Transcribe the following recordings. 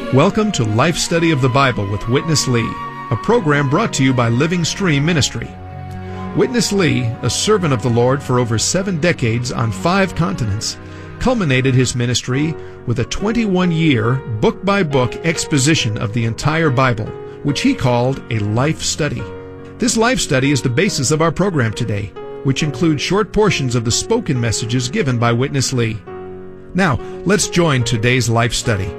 Welcome to Life Study of the Bible with Witness Lee, a program brought to you by Living Stream Ministry. Witness Lee, a servant of the Lord for over 7 decades on 5 continents, culminated his ministry with a 21-year, book-by-book exposition of the entire Bible, which he called a life study. This life study is the basis of our program today, which includes short portions of the spoken messages given by Witness Lee. Now, let's join today's life study.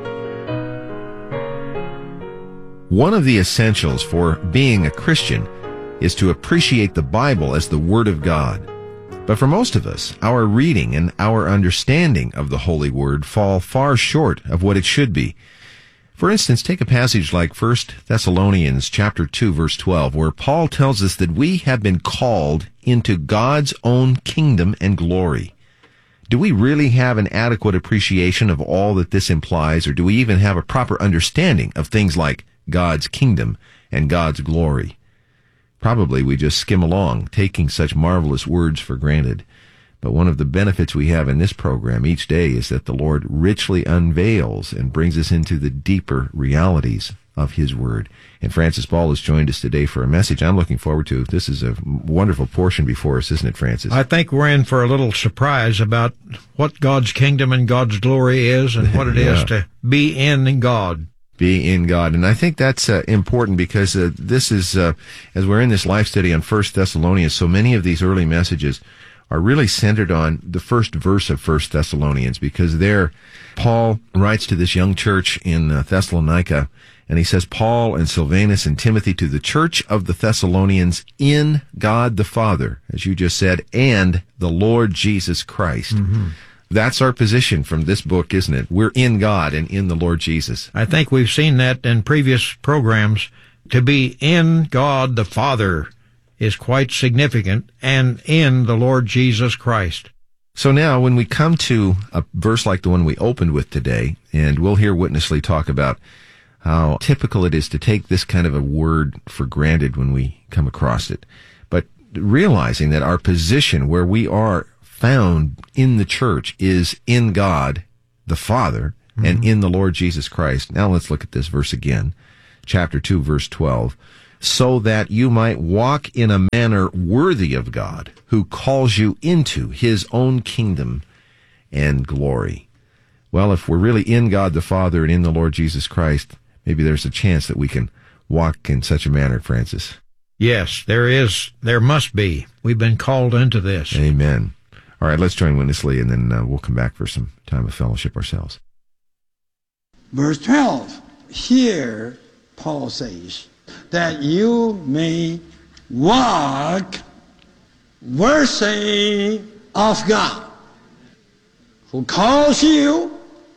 One of the essentials for being a Christian is to appreciate the Bible as the Word of God. But for most of us, our reading and our understanding of the Holy Word fall far short of what it should be. For instance, take a passage like 1 Thessalonians chapter 2, verse 12, where Paul tells us that we have been called into God's own kingdom and glory. Do we really have an adequate appreciation of all that this implies, or do we even have a proper understanding of things like God's kingdom and God's glory? Probably we just skim along, taking such marvelous words for granted. But one of the benefits we have in this program each day is that the Lord richly unveils and brings us into the deeper realities of His Word. And Francis Ball has joined us today for a message I'm looking forward to. This is a wonderful portion before us, isn't it, Francis? I think we're in for a little surprise about what God's kingdom and God's glory is and what it is to be in God. Be in God. And I think that's important because this is, as we're in this life study on 1 Thessalonians, so many of these early messages are really centered on the first verse of 1 Thessalonians, because there Paul writes to this young church in Thessalonica, and he says, Paul and Silvanus and Timothy to the church of the Thessalonians in God the Father, as you just said, and the Lord Jesus Christ. Mm-hmm. That's our position from this book, isn't it? We're in God and in the Lord Jesus. I think we've seen that in previous programs. To be in God the Father is quite significant, and in the Lord Jesus Christ. So now, when we come to a verse like the one we opened with today, and we'll hear Witness Lee talk about how typical it is to take this kind of a word for granted when we come across it, but realizing that our position where we are found in the church is in God the Father and in the Lord Jesus Christ. Now let's look at this verse again, chapter 2, verse 12. So that you might walk in a manner worthy of God, who calls you into His own kingdom and glory. Well, if we're really in God the Father and in the Lord Jesus Christ, maybe there's a chance that we can walk in such a manner, Francis. Yes, there is. There must be. We've been called into this. Amen. All right, let's join Witness Lee, and then we'll come back for some time of fellowship ourselves. Verse 12, here Paul says, that you may walk worthy of God, who calls you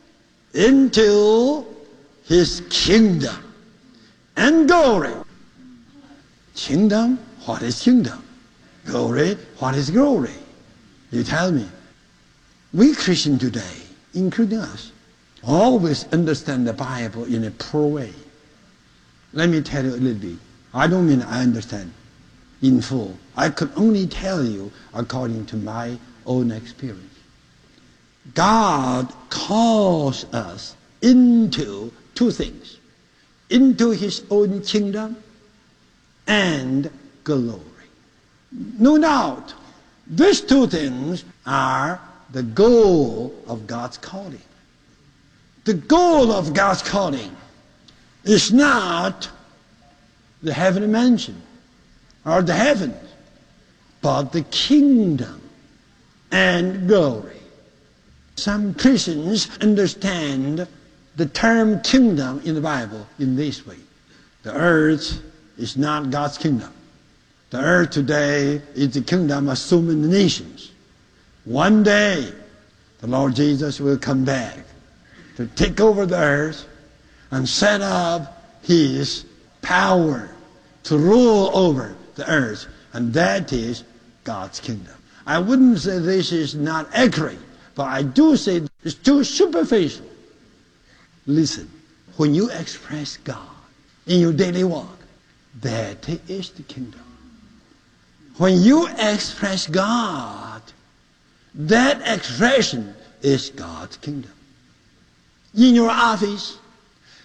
into His kingdom and glory. Kingdom, what is kingdom? Glory, what is glory? You tell me. We Christians today, including us, always understand the Bible in a poor way. Let me tell you a little bit. I don't mean I understand in full. I could only tell you according to my own experience. God calls us into 2 things. Into His own kingdom and glory. No doubt, these 2 things are the goal of God's calling. The goal of God's calling is not the heavenly mansion or the heavens, but the kingdom and glory. Some Christians understand the term kingdom in the Bible in this way. The earth is not God's kingdom. The earth today is the kingdom of so many nations. One day, the Lord Jesus will come back to take over the earth and set up His power to rule over the earth. And that is God's kingdom. I wouldn't say this is not accurate, but I do say it's too superficial. Listen, when you express God in your daily walk, that is the kingdom. When you express God, that expression is God's kingdom. In your office,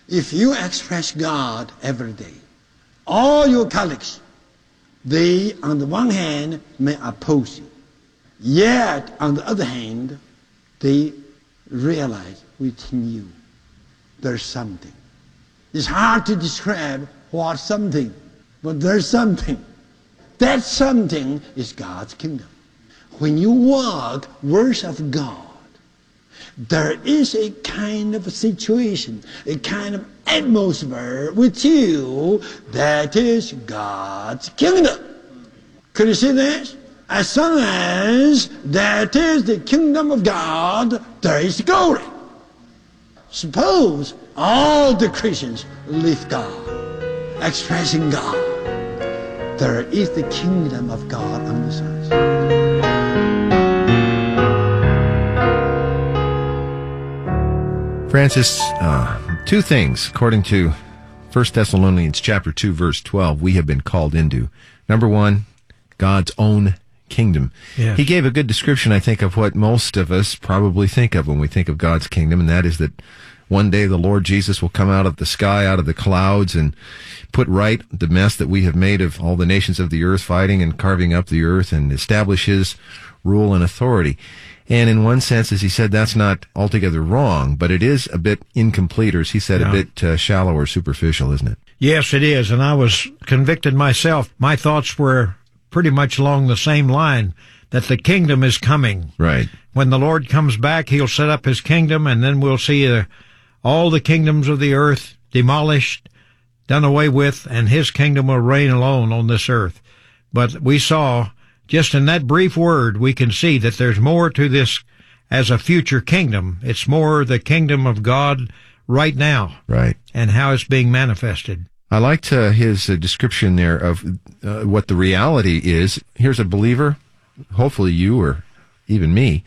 If you express God every day, all your colleagues, they, on the one hand, may oppose you. Yet, on the other hand, they realize within you there's something. It's hard to describe what something, but there's something. That something is God's kingdom. When you walk words of God, there is a kind of a situation, a kind of atmosphere with you that is God's kingdom. Could you see this? As long as that is the kingdom of God, there is glory. Suppose all the Christians live God, expressing God. There is the kingdom of God on this earth. Francis, two things, according to 1 Thessalonians chapter 2, verse 12, we have been called into. Number one, God's own kingdom. Yes. He gave a good description, I think, of what most of us probably think of when we think of God's kingdom, and that is that one day the Lord Jesus will come out of the sky, out of the clouds, and put right the mess that we have made of all the nations of the earth, fighting and carving up the earth, and establish His rule and authority. And in one sense, as he said, that's not altogether wrong, but it is a bit incomplete, or as he said, a bit shallow or superficial, isn't it? Yes, it is, and I was convicted myself. My thoughts were pretty much along the same line, that the kingdom is coming. Right. When the Lord comes back, He'll set up His kingdom, and then we'll see all the kingdoms of the earth demolished, done away with, and His kingdom will reign alone on this earth. But we saw, just in that brief word, we can see that there's more to this as a future kingdom. It's more the kingdom of God right now. Right. And how it's being manifested. I liked his description there of what the reality is. Here's a believer, hopefully you or even me.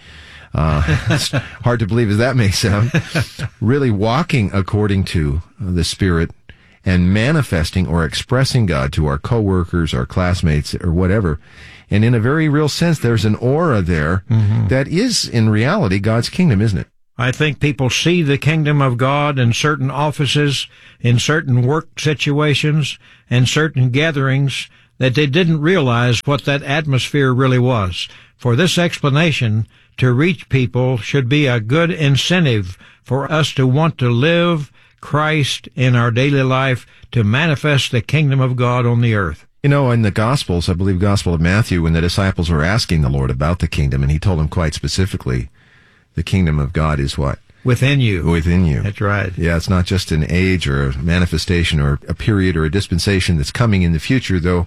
It's hard to believe as that may sound. Really walking according to the Spirit and manifesting or expressing God to our coworkers, our classmates, or whatever. And in a very real sense, there's an aura there that is, in reality, God's kingdom, isn't it? I think people see the kingdom of God in certain offices, in certain work situations, and certain gatherings that they didn't realize what that atmosphere really was. For this explanation to reach people should be a good incentive for us to want to live Christ in our daily life, to manifest the kingdom of God on the earth. You know, in the Gospels, I believe Gospel of Matthew, when the disciples were asking the Lord about the kingdom, and He told them quite specifically, the kingdom of God is what? Within you. Within you. That's right. Yeah, it's not just an age or a manifestation or a period or a dispensation that's coming in the future, though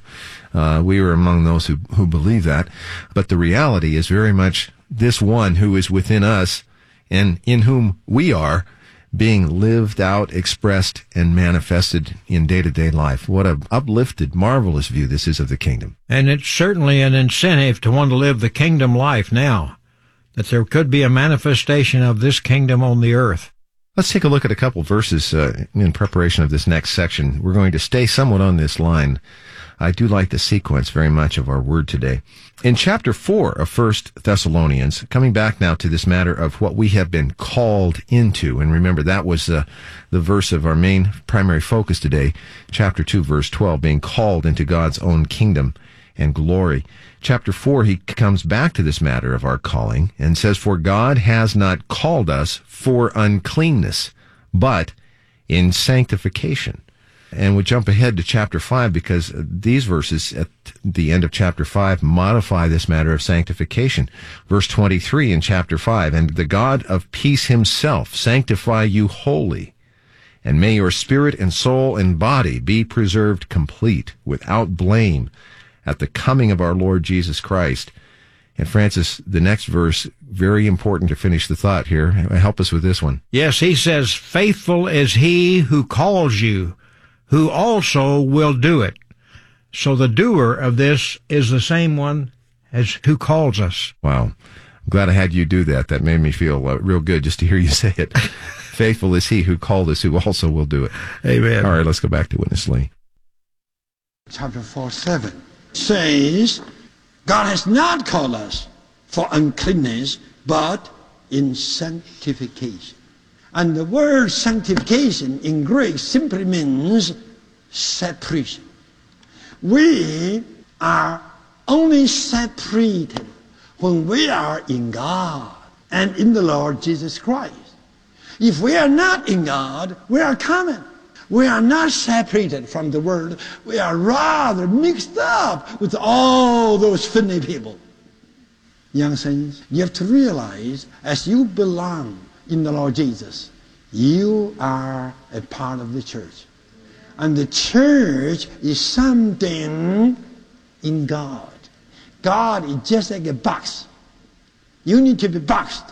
we are among those who believe that. But the reality is very much this one who is within us and in whom we are being lived out, expressed, and manifested in day-to-day life. What an uplifted, marvelous view this is of the kingdom. And it's certainly an incentive to want to live the kingdom life now, that there could be a manifestation of this kingdom on the earth. Let's take a look at a couple verses in preparation of this next section. We're going to stay somewhat on this line. I do like the sequence very much of our word today. In chapter 4 of 1 Thessalonians, coming back now to this matter of what we have been called into, and remember that was the verse of our main primary focus today, chapter 2, verse 12, being called into God's own kingdom and glory. Chapter 4, he comes back to this matter of our calling and says, "For God has not called us for uncleanness, but in sanctification." And we jump ahead to chapter 5 because these verses at the end of chapter 5 modify this matter of sanctification. Verse 23 in chapter 5, "And the God of peace Himself sanctify you wholly, and may your spirit and soul and body be preserved complete, without blame, at the coming of our Lord Jesus Christ." And Francis, the next verse, very important to finish the thought here. Help us with this one. Yes, he says, "Faithful is He who calls you, who also will do it." So the doer of this is the same one as who calls us. Wow. I'm glad I had you do that. That made me feel real good just to hear you say it. Faithful is He who called us, who also will do it. Amen. All right, let's go back to Witness Lee. Chapter 4:7 says, God has not called us for uncleanness, but in sanctification. And the word sanctification in Greek simply means separation. We are only separated when we are in God and in the Lord Jesus Christ. If we are not in God, we are common. We are not separated from the world. We are rather mixed up with all those funny people. Young saints, you have to realize as you belong in the Lord Jesus, you are a part of the church. And the church is something in God. God is just like a box. You need to be boxed.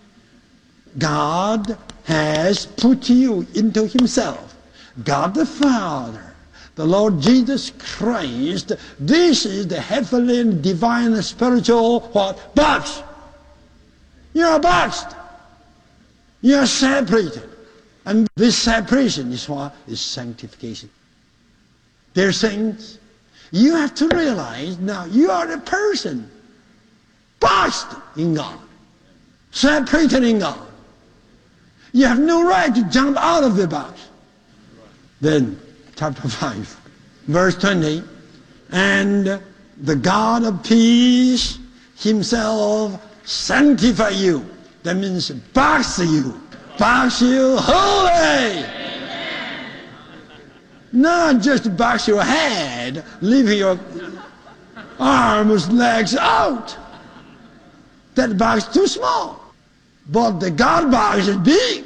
God has put you into himself. God the Father, the Lord Jesus Christ, this is the heavenly and divine and spiritual what? Box. You are boxed. You are separated. And this separation is what? Is sanctification. Dear saints, you have to realize now you are a person boxed in God, separated in God. You have no right to jump out of the box. Then, chapter 5, verse 20, and the God of peace himself sanctify you. That means box you holy. Amen. Not just box your head, leave your arms, legs out. That box is too small. But the God box is big.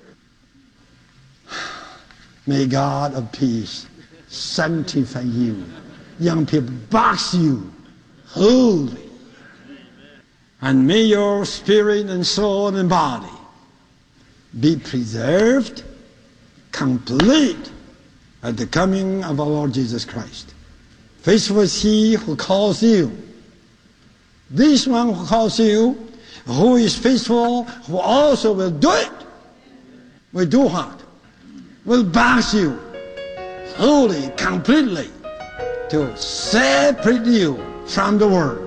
May God of peace sanctify you. Young people, box you holy. And may your spirit and soul and body be preserved, complete, at the coming of our Lord Jesus Christ. Faithful is he who calls you. This one who calls you, who is faithful, who also will do it. Will do what? Will box you wholly, completely, to separate you from the world.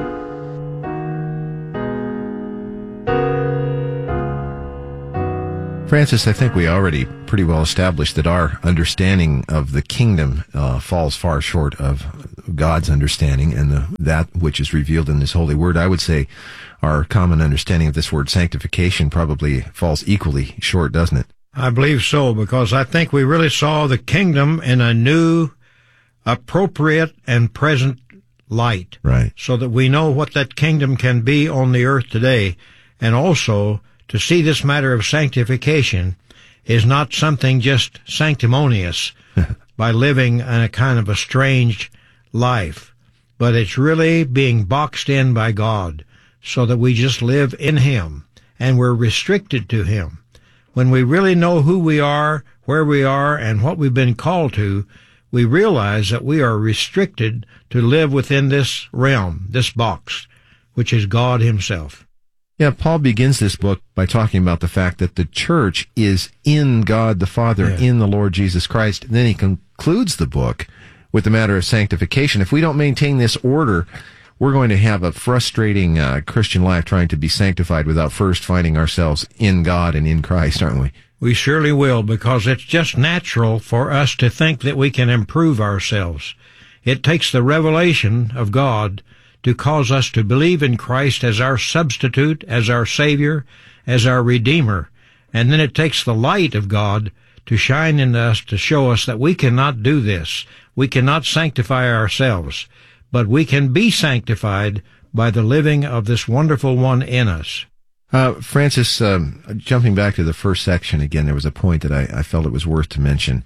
Francis, I think we already pretty well established that our understanding of the kingdom falls far short of God's understanding and that which is revealed in His holy word. I would say our common understanding of this word sanctification probably falls equally short, doesn't it? I believe so, because I think we really saw the kingdom in a new, appropriate, and present light. Right. So that we know what that kingdom can be on the earth today, and also to see this matter of sanctification is not something just sanctimonious by living in a kind of a strange life, but it's really being boxed in by God so that we just live in Him and we're restricted to Him. When we really know who we are, where we are, and what we've been called to, we realize that we are restricted to live within this realm, this box, which is God Himself. Yeah, Paul begins this book by talking about the fact that the church is in God the Father, in the Lord Jesus Christ. And then he concludes the book with the matter of sanctification. If we don't maintain this order, we're going to have a frustrating Christian life trying to be sanctified without first finding ourselves in God and in Christ, aren't we? We surely will, because it's just natural for us to think that we can improve ourselves. It takes the revelation of God to cause us to believe in Christ as our substitute, as our Savior, as our Redeemer. And then it takes the light of God to shine in us to show us that we cannot do this. We cannot sanctify ourselves, but we can be sanctified by the living of this wonderful one in us. Francis, jumping back to the first section again, there was a point that I felt it was worth to mention.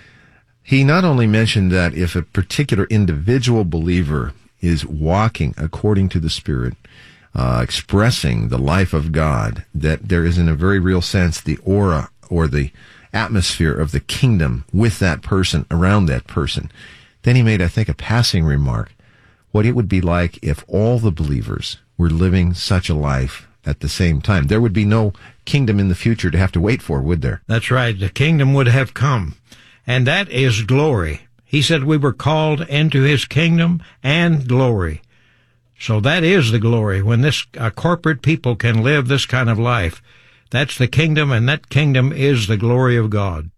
He not only mentioned that if a particular individual believer is walking according to the Spirit, expressing the life of God, that there is in a very real sense the aura or the atmosphere of the kingdom with that person, around that person. Then he made, I think, a passing remark, what it would be like if all the believers were living such a life at the same time. There would be no kingdom in the future to have to wait for, would there? That's right. The kingdom would have come, and that is glory. He said we were called into His kingdom and glory. So that is the glory. When this corporate people can live this kind of life, That's the kingdom, and that kingdom is the glory of God.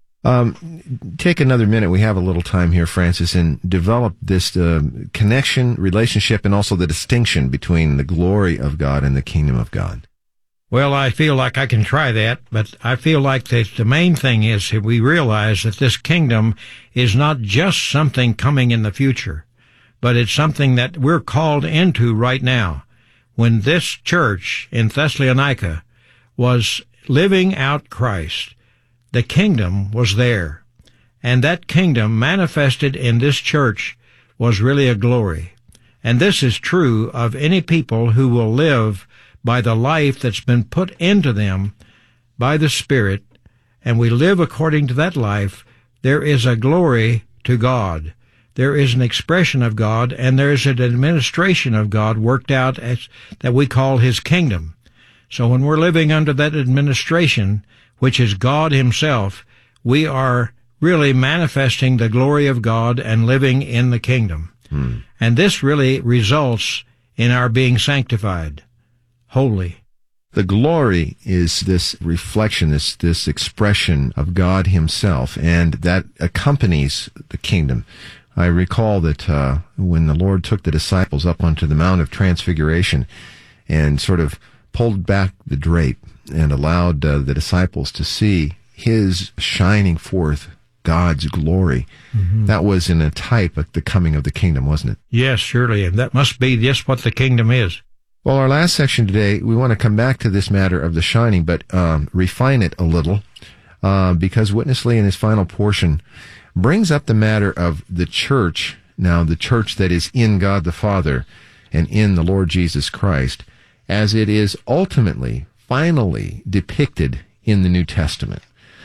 Take another minute. We have a little time here, Francis, and develop this connection, relationship, and also the distinction between the glory of God and the kingdom of God. Well, I feel like I can try that, but I feel like the main thing is that we realize that this kingdom is not just something coming in the future, but it's something that we're called into right now. When this church in Thessalonica was living out Christ, the kingdom was there, and that kingdom manifested in this church was really a glory. And this is true of any people who will live by the life that's been put into them by the Spirit, and we live according to that life. There is a glory to God. There is an expression of God, and there is an administration of God worked out as that we call His kingdom. So when we're living under that administration, which is God Himself, we are really manifesting the glory of God and living in the kingdom. And this really results in our being sanctified, holy. The glory is this reflection, this expression of God Himself, and that accompanies the kingdom. I recall that when the Lord took the disciples up onto the Mount of Transfiguration and sort of pulled back the drape and allowed the disciples to see His shining forth God's glory. That was in a type of the coming of the kingdom, wasn't it? Yes, surely, and that must be just what the kingdom is. Well, our last section today, we want to come back to this matter of the shining, but refine it a little, because Witness Lee in his final portion brings up the matter of the church, now the church that is in God the Father and in the Lord Jesus Christ, as it is ultimately, finally depicted in the New Testament.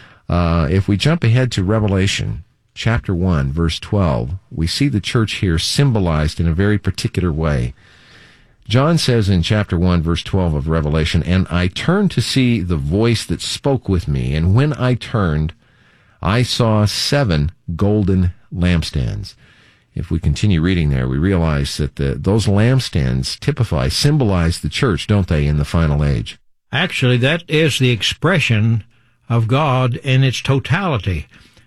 If we jump ahead to Revelation chapter 1, verse 12, we see the church here symbolized in a very particular way. John says in chapter 1, verse 12 of Revelation, "And I turned to see the voice that spoke with me, and when I turned, I saw 7 golden lampstands." If we continue reading there, we realize that those lampstands symbolize the church, don't they, in the final age? Actually, that is the expression of God in its totality.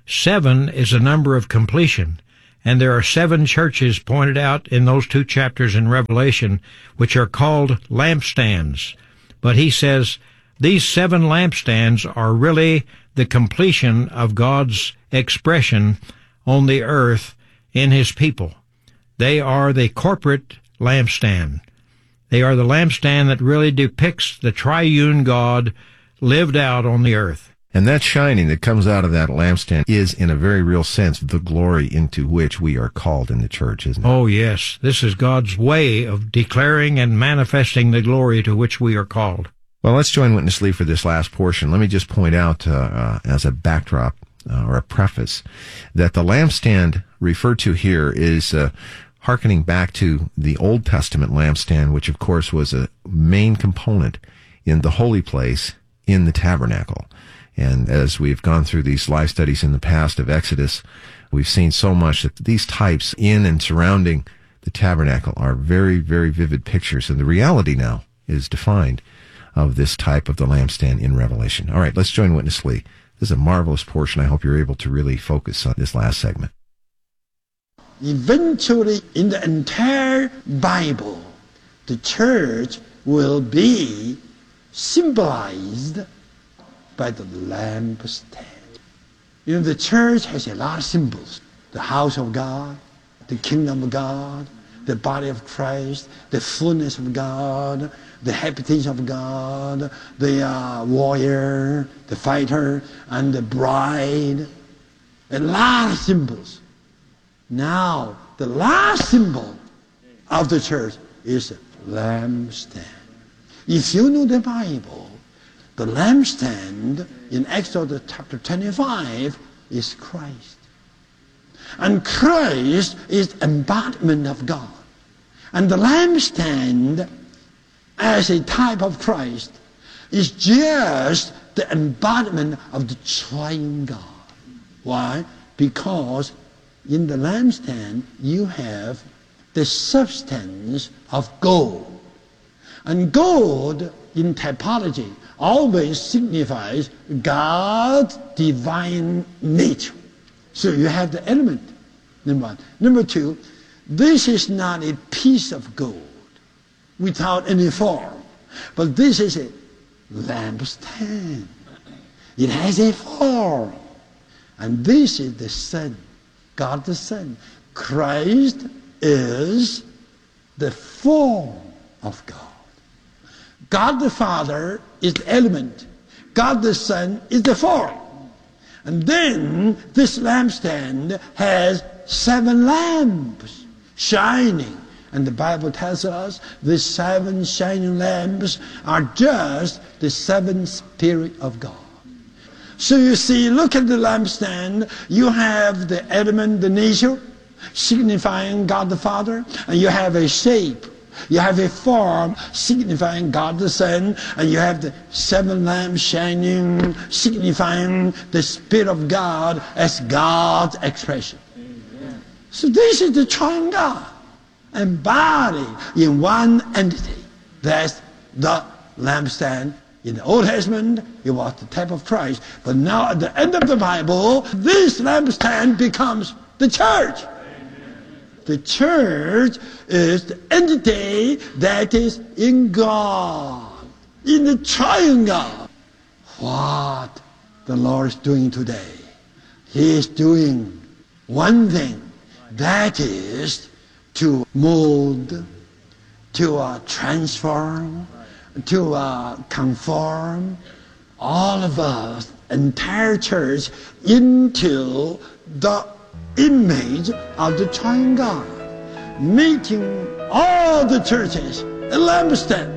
7 is a number of completion, and there are 7 churches pointed out in those 2 chapters in Revelation, which are called lampstands. But he says these 7 lampstands are really the completion of God's expression on the earth in His people. They are the corporate lampstand. They are the lampstand that really depicts the triune God lived out on the earth. And that shining that comes out of that lampstand is, in a very real sense, the glory into which we are called in the church, isn't it? Oh, yes. This is God's way of declaring and manifesting the glory to which we are called. Well, let's join Witness Lee for this last portion. Let me just point out, as a backdrop or a preface, that the lampstand referred to here is hearkening back to the Old Testament lampstand, which, of course, was a main component in the holy place in the tabernacle. And as we've gone through these live studies in the past of Exodus, we've seen so much that these types in and surrounding the tabernacle are very, very vivid pictures. And the reality now is defined of this type of the lampstand in Revelation. All right, let's join Witness Lee. This is a marvelous portion. I hope you're able to really focus on this last segment. Eventually, in the entire Bible, the church will be symbolized by the lampstand. You know, the church has a lot of symbols. The house of God, the kingdom of God, the body of Christ, the fullness of God, the habitation of God, the warrior, the fighter, and the bride. A lot of symbols. Now, the last symbol of the church is lampstand. If you know the Bible, the lampstand in Exodus chapter 25 is Christ. And Christ is embodiment of God. And the lampstand, as a type of Christ, is just the embodiment of the triune God. Why? Because in the lampstand you have the substance of gold. And gold in typology always signifies God's divine nature. So you have the element, number one. Number two, this is not a piece of gold without any form, but this is a lampstand. It has a form. And this is the Son, God the Son. Christ is the form of God. God the Father is the element. God the Son is the form. And then this lampstand has 7 lamps shining. And the Bible tells us the 7 shining lamps are just the 7 Spirit of God. So you see, look at the lampstand. You have the element, the nature, signifying God the Father, and you have a shape. You have a form signifying God the Son, and you have the 7 lamps shining, signifying the Spirit of God as God's expression. Amen. So this is the triune God, embodied in one entity. That's the lampstand. In the Old Testament, it was the type of Christ. But now at the end of the Bible, this lampstand becomes the church. The church is the entity that is in God, in the triune God. What the Lord is doing today, He is doing one thing, that is to mold, to transform, to conform all of us, entire church, into the image of the triune God, making all the churches a lampstand.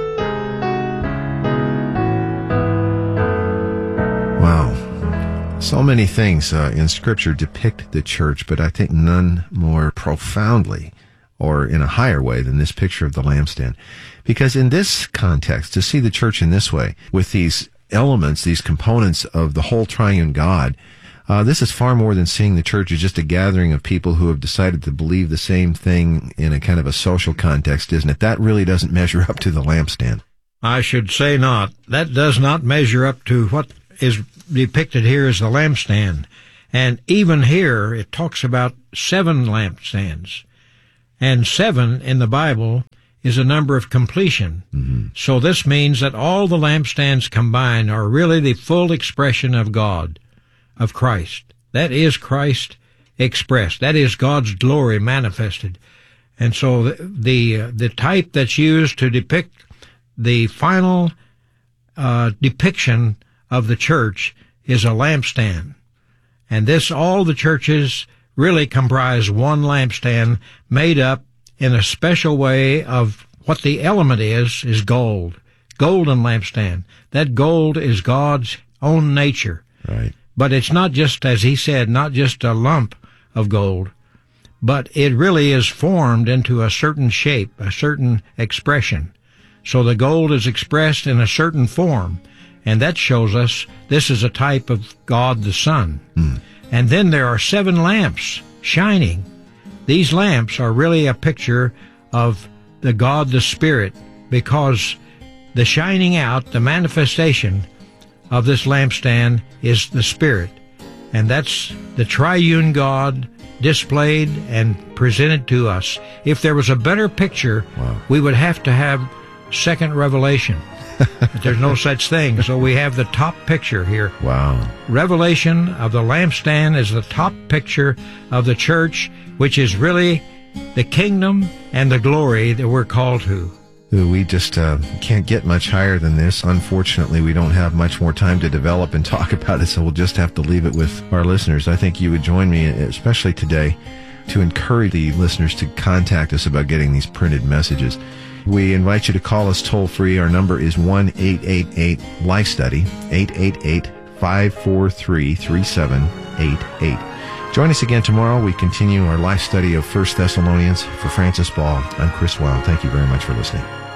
Wow. So many things in Scripture depict the church, but I think none more profoundly or in a higher way than this picture of the lampstand. Because in this context, to see the church in this way, with these elements, these components of the whole triune God, this is far more than seeing the church as just a gathering of people who have decided to believe the same thing in a kind of a social context, isn't it? That really doesn't measure up to the lampstand. I should say not. That does not measure up to what is depicted here as the lampstand. And even here, it talks about 7 lampstands. And 7 in the Bible is a number of completion. Mm-hmm. So this means that all the lampstands combined are really the full expression of God, of Christ. That is Christ expressed. That is God's glory manifested. And so the type that's used to depict the final depiction of the church is a lampstand. And this, all the churches really comprise one lampstand made up in a special way of what the element is gold. Golden lampstand. That gold is God's own nature. Right. But it's not just, as he said, not just a lump of gold, but it really is formed into a certain shape, a certain expression. So the gold is expressed in a certain form, and that shows us this is a type of God the Son. Mm. And then there are 7 lamps shining. These lamps are really a picture of the God the Spirit, because the shining out, the manifestation of this lampstand is the Spirit. And that's the triune God displayed and presented to us. If there was a better picture, wow, we would have to have second revelation. But there's no such thing. So we have the top picture here. Wow. Revelation of the lampstand is the top picture of the church, which is really the kingdom and the glory that we're called to. We just can't get much higher than this. Unfortunately, we don't have much more time to develop and talk about it, so we'll just have to leave it with our listeners. I think you would join me, especially today, to encourage the listeners to contact us about getting these printed messages. We invite you to call us toll-free. Our number is 1-888-LIFE-STUDY, 888-543-3788. Join us again tomorrow. We continue our life study of 1 Thessalonians. For Francis Ball, I'm Chris Wilde. Thank you very much for listening.